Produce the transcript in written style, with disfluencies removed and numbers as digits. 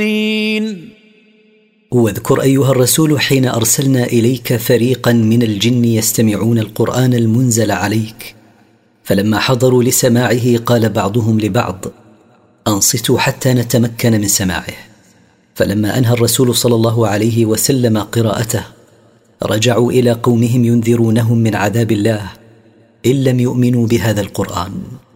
واذكر أيها الرسول حين أرسلنا إليك فريقا من الجن يستمعون القرآن المنزل عليك، فلما حضروا لسماعه قال بعضهم لبعض: أنصتوا حتى نتمكن من سماعه. فلما أنهى الرسول صلى الله عليه وسلم قراءته رجعوا إلى قومهم ينذرونهم من عذاب الله إن لم يؤمنوا بهذا القرآن.